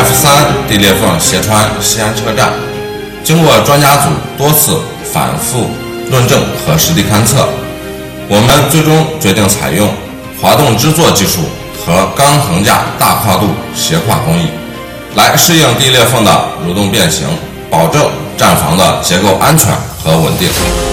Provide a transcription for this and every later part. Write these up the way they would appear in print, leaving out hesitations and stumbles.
F3地裂缝斜穿西安车站，经过专家组多次反复论证和实地勘测，我们最终决定采用滑动支座技术和钢横架大跨度斜跨工艺，来适应地裂缝的蠕动变形，保证站房的结构安全和稳定。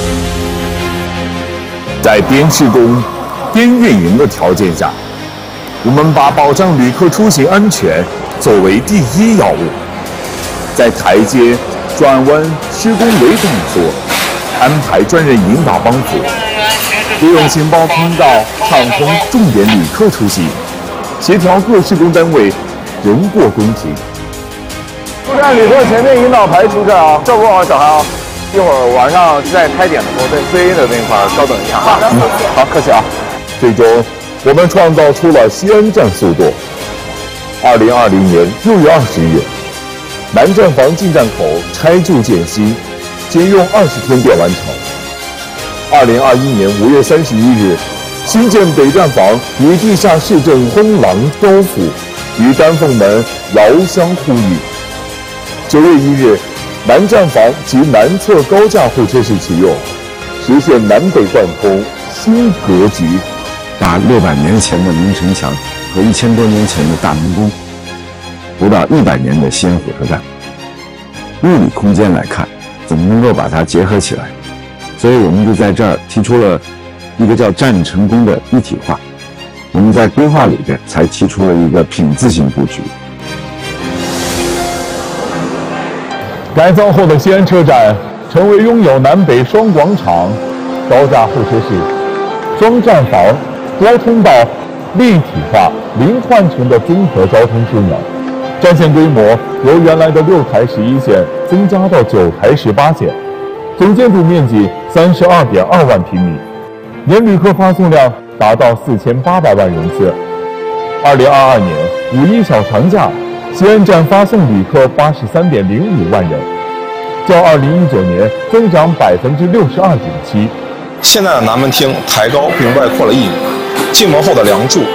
在边施工边运营的条件下，我们把保障旅客出行安全作为第一要务，在台阶、转弯、施工围挡所安排专人引导帮扶，利用行包通道畅通重点旅客出行，协调各施工单位人过公停。 出站旅客前面引导牌出站啊，照顾好小孩啊。一会儿晚上在开点的时候，在最 A 的那块稍等一下。好的，好，客气啊。 最终，我们创造出了西安站速度。2020年6月20日，南站房进站口拆旧建新，仅用20天便完成。2021年5月31日，新建北站房与地下市政东廊交付，与丹凤门遥相呼应。9月1日，南站房及南侧高架候车室启用，实现南北贯通新格局。 把600年前的明城墙和1000多年前的大明宫扶到100年的西安火车站，物理空间来看，怎么能够把它结合起来？所以我们就在这儿提出了一个叫站成功的一体化。我们在规划里边才提出了一个品字性布局。 改造后的西安车站成为拥有南北双广场、高架候车室、双站房、多通道、立体化、零换乘的综合交通枢纽。站线规模由原来的6台11线增加到9台18线，总建筑面积32.2万平米，年旅客发送量达到4800万人次。2022年5·1小长假，西安站发送旅客83.05万人，较2019年增长62.7%。 现在的南门厅抬高并外扩了1米，进门后的梁柱